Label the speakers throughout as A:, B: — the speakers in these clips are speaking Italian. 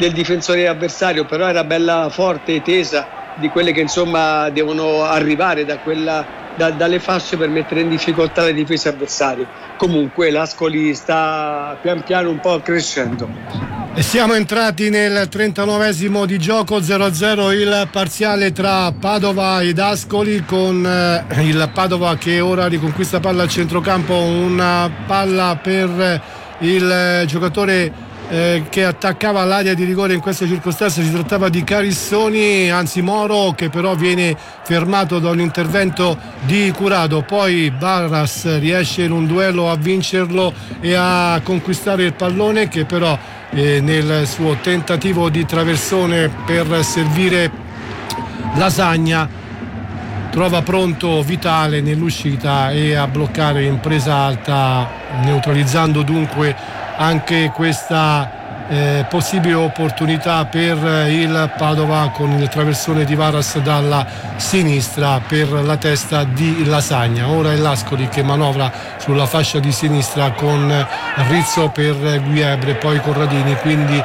A: del difensore avversario, però era bella forte e tesa, di quelle che insomma devono arrivare dalle fasce per mettere in difficoltà le difese avversarie. Comunque l'Ascoli sta pian piano un po' crescendo.
B: E siamo entrati nel 39esimo di gioco, 0-0 il parziale tra Padova ed Ascoli, con il Padova che ora riconquista palla al centrocampo, una palla per il giocatore che attaccava l'area di rigore. In questa circostanza si trattava di Carissoni, anzi Moro, che però viene fermato da un intervento di Curado. Poi Barras riesce in un duello a vincerlo e a conquistare il pallone, che però nel suo tentativo di traversone per servire Lasagna trova pronto Vitale nell'uscita e a bloccare in presa alta, neutralizzando dunque anche questa possibile opportunità per il Padova, con il traversone di Varas dalla sinistra per la testa di Lasagna. Ora è l'Ascoli che manovra sulla fascia di sinistra con Rizzo per Guiebre, poi Corradini, quindi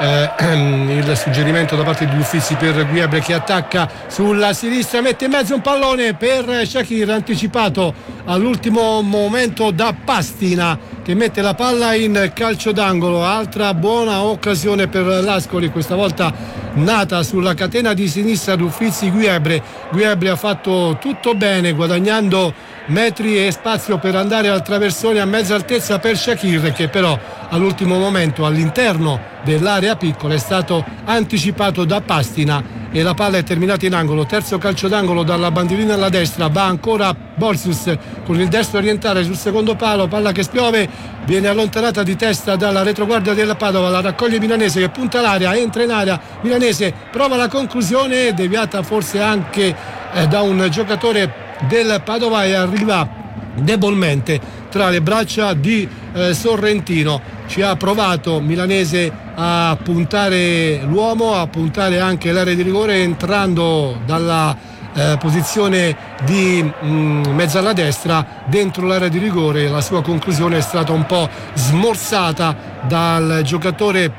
B: il suggerimento da parte di Uffizi per Guiebre, che attacca sulla sinistra, mette in mezzo un pallone per Shakir, anticipato all'ultimo momento da Pastina, che mette la palla in calcio d'angolo. Altra buona occasione per l'Ascoli, questa volta nata sulla catena di sinistra di Uffizi Guiebre. Guiebre ha fatto tutto bene, guadagnando metri e spazio per andare al traversone a mezza altezza per Shakir, che però all'ultimo momento all'interno dell'area piccola è stato anticipato da Pastina e la palla è terminata in angolo. Terzo calcio d'angolo dalla bandierina alla destra, va ancora Borsius con il destro orientale sul secondo palo, palla che spiove, viene allontanata di testa dalla retroguardia della Padova, la raccoglie Milanese che punta l'area, entra in area, Milanese prova la conclusione, deviata forse anche da un giocatore del Padova, e arriva debolmente tra le braccia di Sorrentino. Ci ha provato Milanese a puntare l'uomo, a puntare anche l'area di rigore, entrando dalla posizione di mezza alla destra dentro l'area di rigore. La sua conclusione è stata un po' smorzata dal giocatore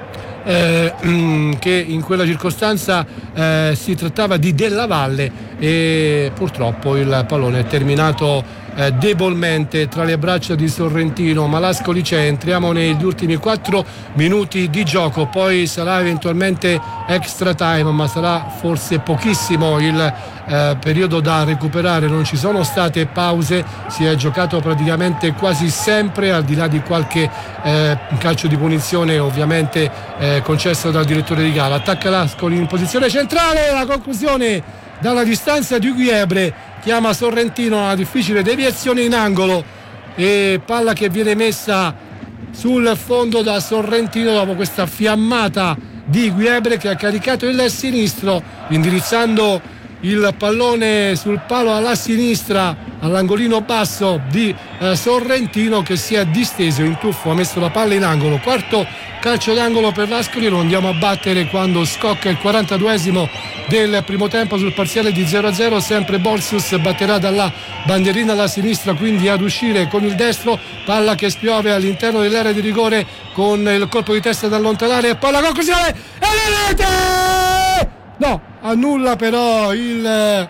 B: che in quella circostanza si trattava di Della Valle, e purtroppo il pallone è terminato debolmente tra le braccia di Sorrentino. Ma l'Ascoli c'è, entriamo negli ultimi 4 minuti di gioco, poi sarà eventualmente extra time, ma sarà forse pochissimo il periodo da recuperare. Non ci sono state pause, si è giocato praticamente quasi sempre, al di là di qualche calcio di punizione ovviamente concesso dal direttore di gara. Attacca l'Ascoli in posizione centrale, la conclusione dalla distanza di Guiebre chiama Sorrentino, una difficile deviazione in angolo e palla che viene messa sul fondo da Sorrentino dopo questa fiammata di Guiebre, che ha caricato il sinistro indirizzando il pallone sul palo alla sinistra, all'angolino basso di Sorrentino, che si è disteso in tuffo, ha messo la palla in angolo. Quarto calcio d'angolo per l'Ascoli, lo andiamo a battere quando scocca il 42esimo del primo tempo sul parziale di 0-0. Sempre Borsius batterà dalla bandierina alla sinistra, quindi ad uscire con il destro, palla che spiove all'interno dell'area di rigore con il colpo di testa da allontanare, e poi la conclusione e la rete! No, annulla però il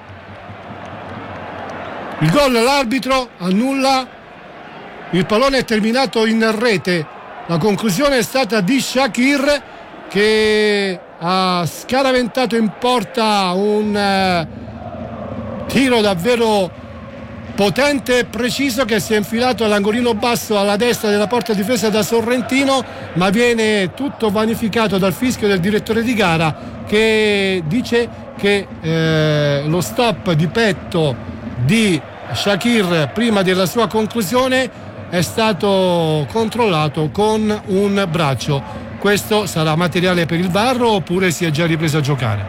B: gol, l'arbitro annulla, il pallone è terminato in rete. La conclusione è stata di Shakir, che ha scaraventato in porta un tiro davvero potente e preciso, che si è infilato all'angolino basso alla destra della porta difesa da Sorrentino, ma viene tutto vanificato dal fischio del direttore di gara, che dice che lo stop di petto di Shakir prima della sua conclusione è stato controllato con un braccio. Questo sarà materiale per il VAR oppure si è già ripreso a giocare?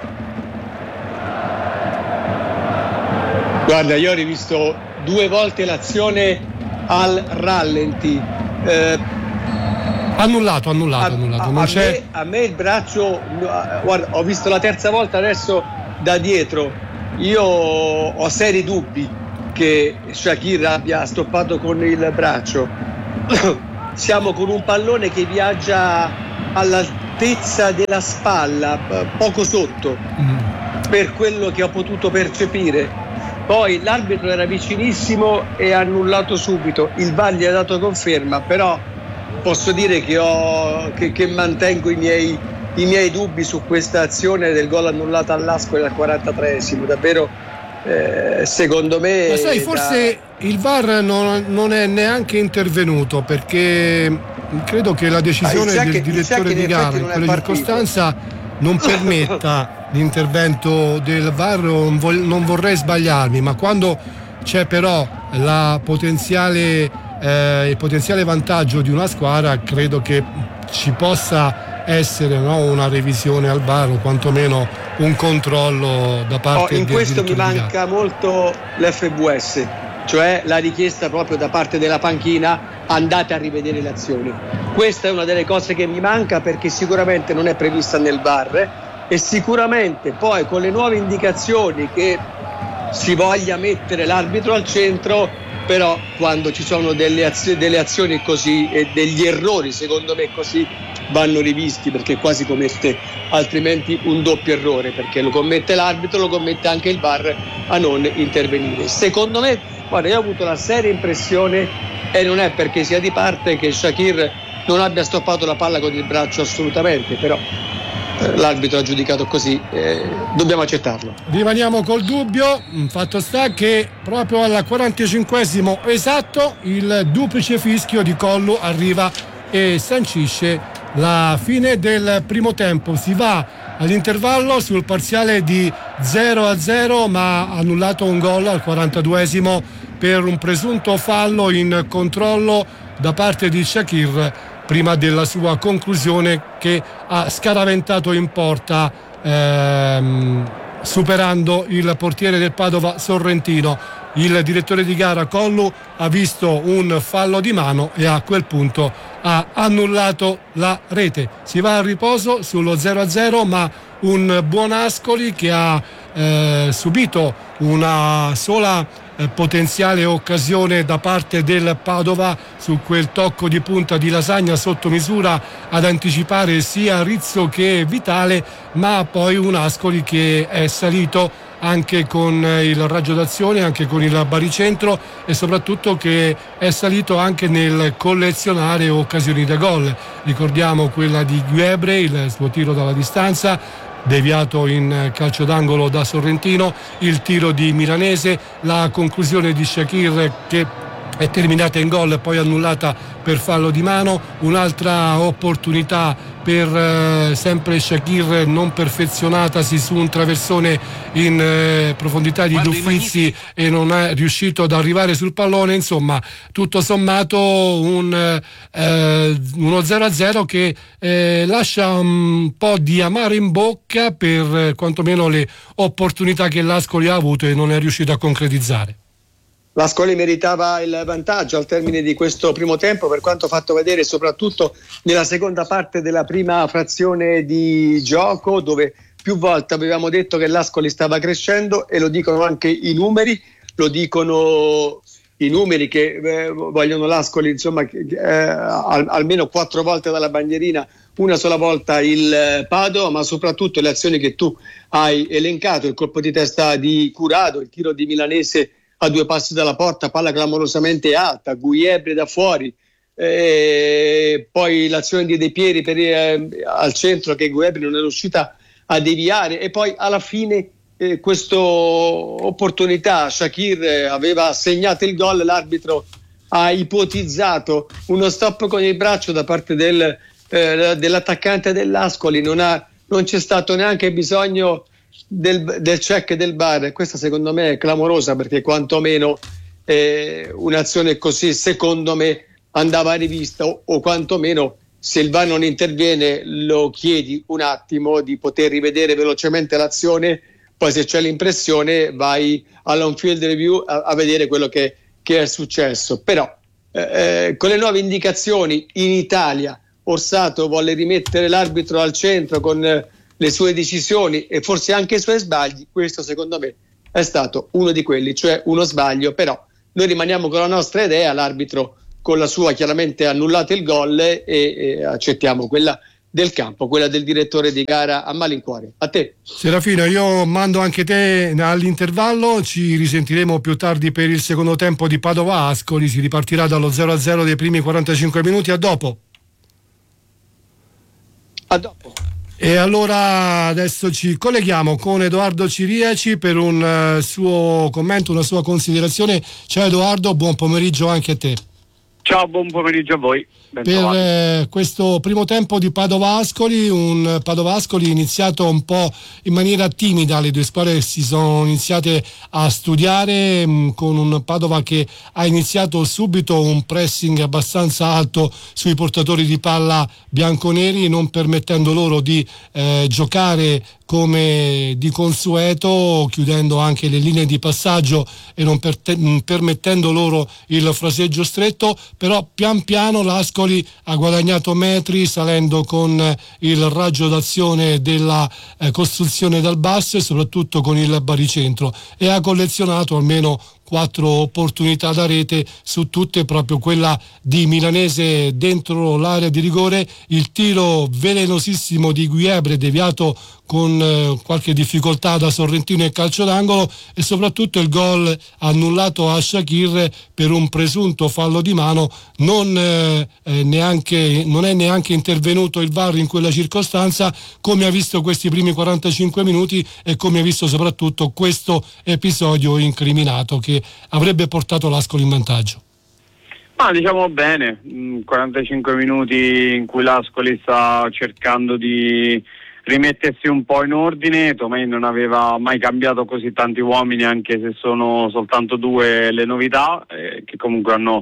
A: Guarda, io ho rivisto 2 volte l'azione al rallenti.
B: Annullato. Non c'è.
A: A me il braccio, guarda, ho visto la terza volta adesso da dietro. Io ho seri dubbi che Shakir abbia stoppato con il braccio. Siamo con un pallone che viaggia all'altezza della spalla, poco sotto, per quello che ho potuto percepire. Poi l'arbitro era vicinissimo e ha annullato subito, il VAR gli ha dato conferma, però posso dire che mantengo i miei dubbi su questa azione del gol annullato all'Ascoli al 43esimo, davvero secondo me.
B: Ma sai, forse il VAR non è neanche intervenuto, perché credo che la decisione del direttore di gara in quella circostanza non permetta l'intervento del VAR. Non vorrei sbagliarmi, ma quando c'è però il potenziale vantaggio di una squadra, credo che ci possa essere, no, una revisione al VAR o quantomeno un controllo da parte del direttore di gara.
A: In questo mi manca molto l'FVS, cioè la richiesta proprio da parte della panchina: andate a rivedere le azioni. Questa è una delle cose che mi manca, perché sicuramente non è prevista nel VAR, e sicuramente poi con le nuove indicazioni che si voglia mettere l'arbitro al centro, però quando ci sono delle azioni così e degli errori secondo me così vanno rivisti, perché quasi commette altrimenti un doppio errore, perché lo commette l'arbitro, lo commette anche il VAR a non intervenire. Secondo me, guarda, io ho avuto la seria impressione, e non è perché sia di parte, che Shaqiri non abbia stoppato la palla con il braccio, assolutamente, però l'arbitro ha giudicato così, dobbiamo accettarlo.
B: Rimaniamo col dubbio. Fatto sta che proprio al 45esimo esatto il duplice fischio di Collu arriva e sancisce la fine del primo tempo. Si va all'intervallo sul parziale di 0-0, ma annullato un gol al 42esimo per un presunto fallo in controllo da parte di Shaqiri prima della sua conclusione, che ha scaraventato in porta superando il portiere del Padova Sorrentino. Il direttore di gara Collu ha visto un fallo di mano e a quel punto ha annullato la rete. Si va a riposo sullo 0-0, ma un buon Ascoli che ha subito una sola potenziale occasione da parte del Padova su quel tocco di punta di Lasagna sotto misura ad anticipare sia Rizzo che Vitale, ma poi un Ascoli che è salito anche con il raggio d'azione, anche con il baricentro, e soprattutto che è salito anche nel collezionare occasioni da gol. Ricordiamo quella di Guebre, il suo tiro dalla distanza deviato in calcio d'angolo da Sorrentino, il tiro di Milanese, la conclusione di Shaqiri che è terminata in gol e poi annullata per fallo di mano, un'altra opportunità per sempre Shaqiri non perfezionatasi su un traversone in profondità di Duffizi e non è riuscito ad arrivare sul pallone. Insomma, tutto sommato uno 0-0 che lascia un po' di amaro in bocca per quantomeno le opportunità che l'Ascoli ha avuto e non è riuscito a concretizzare.
A: L'Ascoli meritava il vantaggio al termine di questo primo tempo, per quanto fatto vedere soprattutto nella seconda parte della prima frazione di gioco, dove più volte avevamo detto che l'Ascoli stava crescendo, e lo dicono anche i numeri, che vogliono l'Ascoli, insomma, almeno 4 volte dalla bandierina, una sola volta il Padova, ma soprattutto le azioni che tu hai elencato, il colpo di testa di Curado, il tiro di Milanese a 2 passi dalla porta, palla clamorosamente alta, Guiebre da fuori, poi l'azione di De Pieri al centro che Guiebre non è riuscita a deviare, e poi alla fine questa opportunità Shaqiri aveva segnato il gol, l'arbitro ha ipotizzato uno stop con il braccio da parte dell'attaccante dell'Ascoli, non c'è stato neanche bisogno del check del VAR. Questa secondo me è clamorosa, perché quantomeno un'azione così secondo me andava rivista, o quantomeno se il VAR non interviene lo chiedi un attimo di poter rivedere velocemente l'azione, poi se c'è l'impressione vai all'on field review a vedere quello che è successo. Però con le nuove indicazioni in Italia Orsato volle rimettere l'arbitro al centro con le sue decisioni e forse anche i suoi sbagli. Questo secondo me è stato uno di quelli, cioè uno sbaglio, però noi rimaniamo con la nostra idea, l'arbitro con la sua chiaramente annullato il gol e accettiamo quella del campo, quella del direttore di gara a malincuore. A te.
B: Serafino, io mando anche te all'intervallo, ci risentiremo più tardi per il secondo tempo di Padova-Ascoli, si ripartirà dallo 0-0 dei primi 45 minuti, a dopo.
A: A dopo.
B: E allora adesso ci colleghiamo con Edoardo Ciriaci per un suo commento, una sua considerazione. Ciao Edoardo, buon pomeriggio anche a te.
C: Ciao, buon pomeriggio a voi.
B: Per questo primo tempo di Padova-Ascoli, un Padova-Ascoli iniziato un po' in maniera timida, le due squadre si sono iniziate a studiare con un Padova che ha iniziato subito un pressing abbastanza alto sui portatori di palla bianconeri, non permettendo loro di giocare come di consueto, chiudendo anche le linee di passaggio e non permettendo loro il fraseggio stretto, però pian piano l'Ascoli ha guadagnato metri salendo con il raggio d'azione della costruzione dal basso e soprattutto con il baricentro, e ha collezionato almeno 4 opportunità da rete, su tutte proprio quella di Milanese dentro l'area di rigore, il tiro velenosissimo di Guiebre deviato con qualche difficoltà da Sorrentino e calcio d'angolo, e soprattutto il gol annullato a Shakir per un presunto fallo di mano. Non è neanche intervenuto il VAR in quella circostanza, come ha visto questi primi 45 minuti e come ha visto soprattutto questo episodio incriminato che avrebbe portato l'Ascoli in vantaggio.
C: Ma diciamo bene, 45 minuti in cui l'Ascoli sta cercando di rimettersi un po' in ordine. Tomei non aveva mai cambiato così tanti uomini, anche se sono soltanto 2 le novità, che comunque hanno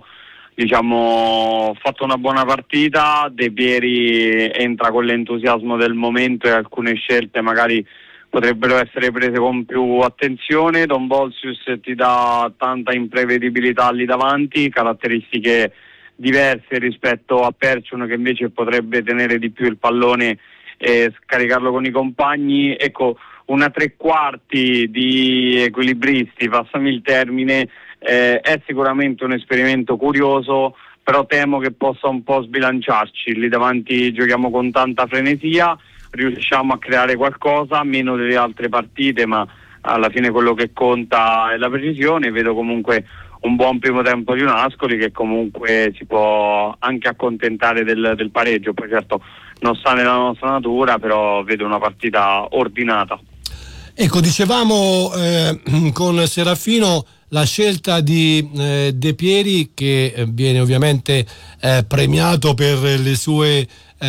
C: fatto una buona partita. De Pieri entra con l'entusiasmo del momento e alcune scelte magari potrebbero essere prese con più attenzione. Don Bolsius ti dà tanta imprevedibilità lì davanti, caratteristiche diverse rispetto a Perciun, che invece potrebbe tenere di più il pallone e scaricarlo con i compagni. Ecco, una tre quarti di equilibristi, passami il termine, è sicuramente un esperimento curioso, però temo che possa un po' sbilanciarci. Lì davanti giochiamo con tanta frenesia, riusciamo a creare qualcosa, meno delle altre partite, ma alla fine quello che conta è la precisione. Vedo comunque un buon primo tempo di un Ascoli che comunque si può anche accontentare del pareggio. Poi certo non sta nella nostra natura, però vedo una partita ordinata.
B: Ecco, dicevamo con Serafino la scelta di De Pieri, che viene ovviamente premiato per le sue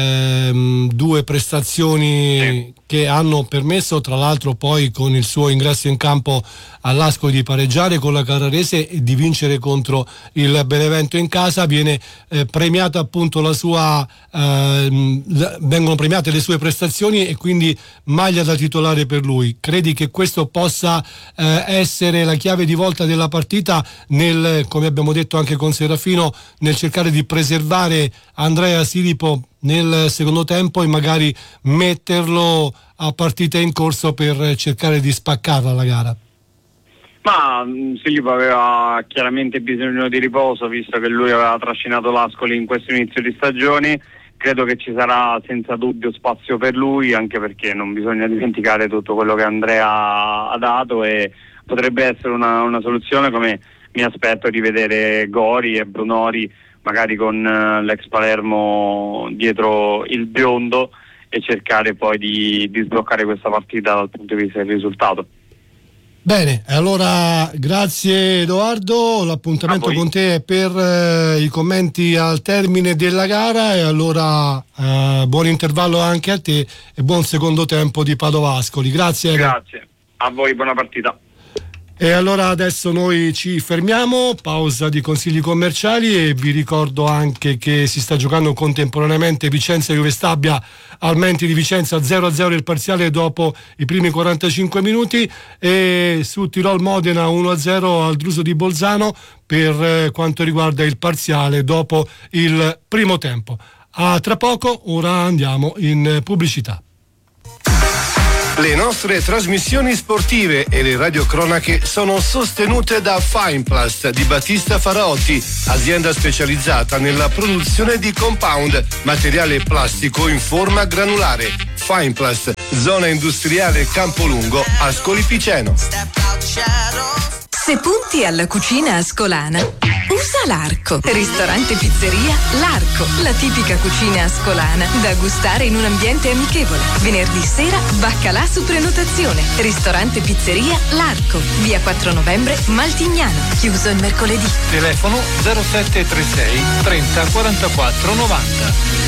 B: 2 prestazioni che hanno permesso, tra l'altro poi con il suo ingresso in campo all'Ascoli, di pareggiare con la Carrarese e di vincere contro il Benevento in casa. Viene premiata appunto la sua vengono premiate le sue prestazioni e quindi maglia da titolare per lui. Credi che questo possa essere la chiave di volta della partita nel, come abbiamo detto anche con Serafino, nel cercare di preservare Andrea Silipo nel secondo tempo e magari metterlo a partita in corso per cercare di spaccarla la gara?
C: Ma Silipo aveva chiaramente bisogno di riposo, visto che lui aveva trascinato l'Ascoli in questo inizio di stagione. Credo che ci sarà senza dubbio spazio per lui, anche perché non bisogna dimenticare tutto quello che Andrea ha dato, e potrebbe essere una soluzione, come mi aspetto di vedere Gori e Brunori magari con l'ex Palermo dietro il biondo, e cercare poi di sbloccare questa partita dal punto di vista del risultato.
B: Bene, allora grazie Edoardo, l'appuntamento con te è per i commenti al termine della gara, e allora buon intervallo anche a te e buon secondo tempo di Padova-Ascoli. Grazie.
C: Grazie, a voi buona partita.
B: E allora adesso noi ci fermiamo, pausa di consigli commerciali, e vi ricordo anche che si sta giocando contemporaneamente Vicenza-Juve Stabia al Menti di Vicenza, 0-0 il parziale dopo i primi 45 minuti, e su Tirol-Modena 1-0 al Druso di Bolzano per quanto riguarda il parziale dopo il primo tempo. A tra poco, ora andiamo in pubblicità. Le nostre trasmissioni sportive e le radiocronache sono sostenute da Fineplast di Battista Faraotti, azienda specializzata nella produzione di compound, materiale plastico in forma granulare. Fineplast, zona industriale Campolungo, Ascoli Piceno.
D: Se punti alla cucina ascolana, usa l'Arco. Ristorante Pizzeria L'Arco, la tipica cucina ascolana da gustare in un ambiente amichevole. Venerdì sera, baccalà su prenotazione. Ristorante Pizzeria L'Arco, via 4 novembre, Maltignano. Chiuso il mercoledì.
E: Telefono 0736 30 44 90.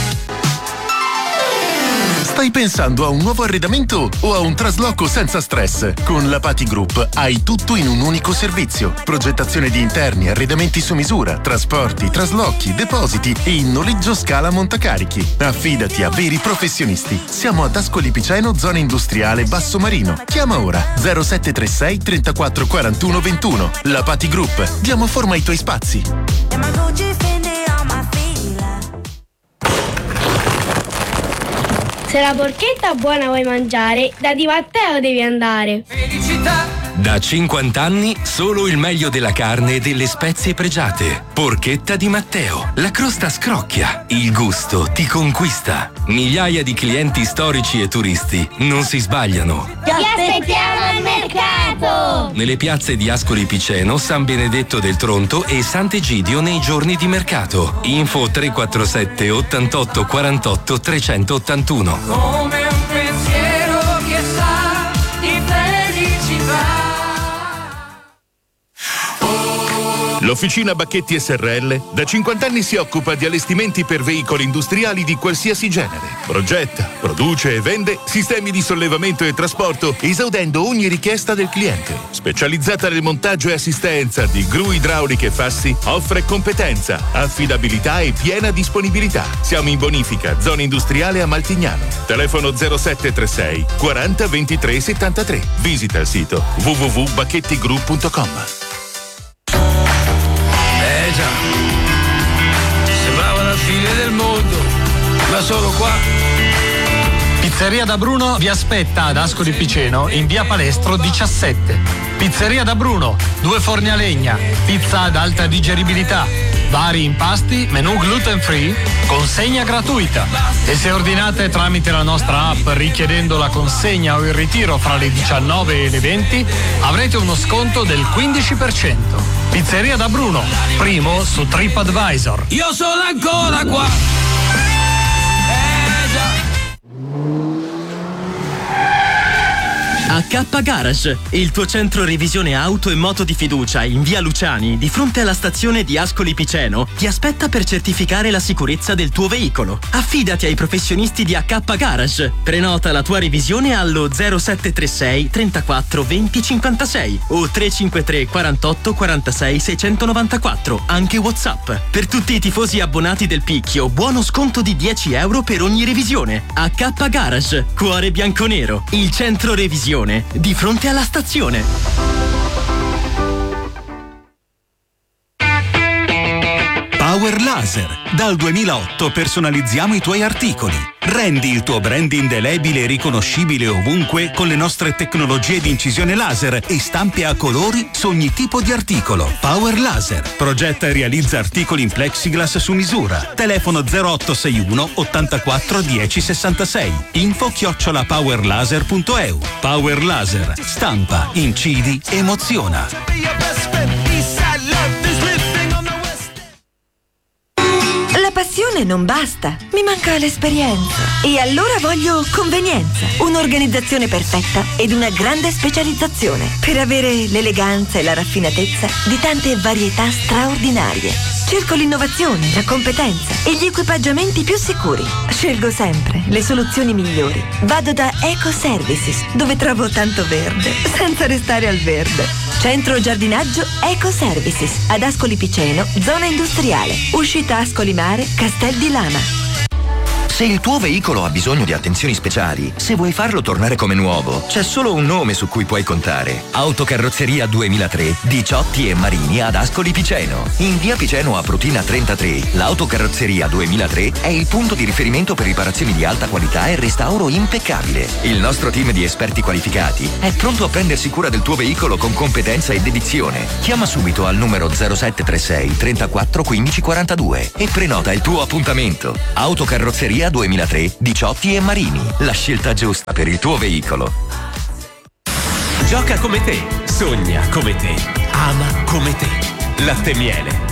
F: Stai pensando a un nuovo arredamento o a un trasloco senza stress? Con la Pati Group hai tutto in un unico servizio. Progettazione di interni, arredamenti su misura, trasporti, traslochi, depositi e in noleggio scala montacarichi. Affidati a veri professionisti. Siamo ad Ascoli Piceno, zona industriale Basso Marino. Chiama ora 0736 34 41 21. La Pati Group. Diamo forma ai tuoi spazi.
G: Se la porchetta buona vuoi mangiare, da Di Matteo devi andare.
H: Felicità! Da 50 anni solo il meglio della carne e delle spezie pregiate. Porchetta Di Matteo. La crosta scrocchia, il gusto ti conquista. Migliaia di clienti storici e turisti non si sbagliano.
G: Ti aspettiamo al mercato!
H: Nelle piazze di Ascoli Piceno, San Benedetto del Tronto e Sant'Egidio nei giorni di mercato. Info 347 88 48 381.
I: Come un pensiero che sa di felicità.
F: L'Officina Bacchetti SRL da 50 anni si occupa di allestimenti per veicoli industriali di qualsiasi genere. Progetta, produce e vende sistemi di sollevamento e trasporto, esaudendo ogni richiesta del cliente. Specializzata nel montaggio e assistenza di gru idrauliche e fassi, offre competenza, affidabilità e piena disponibilità. Siamo in bonifica, zona industriale a Maltignano. Telefono 0736 40 23 73. Visita il sito www.bacchettigroup.com.
I: Già, sembrava la fine del mondo, ma solo qua.
E: Pizzeria da Bruno vi aspetta ad Ascoli Piceno in via Palestro 17. Pizzeria da Bruno, 2 forni a legna, pizza ad alta digeribilità, vari impasti, menù gluten free, consegna gratuita. E se ordinate tramite la nostra app richiedendo la consegna o il ritiro fra le 19 e le 20, avrete uno sconto del 15%. Pizzeria da Bruno, primo su TripAdvisor.
I: Io sono ancora qua.
J: AK Garage, il tuo centro revisione auto e moto di fiducia in via Luciani, di fronte alla stazione di Ascoli Piceno, ti aspetta per certificare la sicurezza del tuo veicolo. Affidati ai professionisti di AK Garage. Prenota la tua revisione allo 0736 34 20 56 o 353 48 46 694, anche WhatsApp. Per tutti i tifosi abbonati del Picchio, buono sconto di 10 euro per ogni revisione. AK Garage, cuore bianconero, il centro revisione di fronte alla stazione.
K: Power Laser. Dal 2008 personalizziamo i tuoi articoli. Rendi il tuo brand indelebile e riconoscibile ovunque con le nostre tecnologie di incisione laser e stampe a colori su ogni tipo di articolo. Power Laser. Progetta e realizza articoli in plexiglass su misura. Telefono 0861 84 10 66. info@powerlaser.eu. Power Laser. Stampa, incidi, emoziona.
D: La passione non basta, mi manca l'esperienza. E allora voglio convenienza, un'organizzazione perfetta ed una grande specializzazione per avere l'eleganza e la raffinatezza di tante varietà straordinarie. Cerco l'innovazione, la competenza e gli equipaggiamenti più sicuri. Scelgo sempre le soluzioni migliori. Vado da Eco Services, dove trovo tanto verde, senza restare al verde. Centro giardinaggio Eco Services, ad Ascoli Piceno, zona industriale. Uscita Ascoli Mare, Castel di Lama.
L: Se il tuo veicolo ha bisogno di attenzioni speciali, se vuoi farlo tornare come nuovo, c'è solo un nome su cui puoi contare. Autocarrozzeria 2003 di Ciotti e Marini ad Ascoli Piceno. In via Piceno a Prutina 33, l'Autocarrozzeria 2003 è il punto di riferimento per riparazioni di alta qualità e restauro impeccabile. Il nostro team di esperti qualificati è pronto a prendersi cura del tuo veicolo con competenza e dedizione. Chiama subito al numero 0736 34 15 42 e prenota il tuo appuntamento. Autocarrozzeria 2003 di Ciotti e Marini, la scelta giusta per il tuo veicolo.
M: Gioca come te, sogna come te, ama come te. Latte Miele,